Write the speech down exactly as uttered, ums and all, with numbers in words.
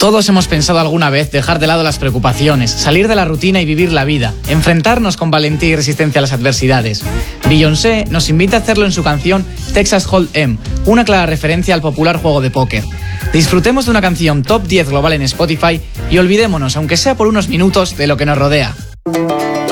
Todos hemos pensado alguna vez dejar de lado las preocupaciones, salir de la rutina y vivir la vida, enfrentarnos con valentía y resistencia a las adversidades. Beyoncé nos invita a hacerlo en su canción Texas Hold'em, una clara referencia al popular juego de póker. Disfrutemos de una canción top diez global en Spotify y olvidémonos, aunque sea por unos minutos, de lo que nos rodea.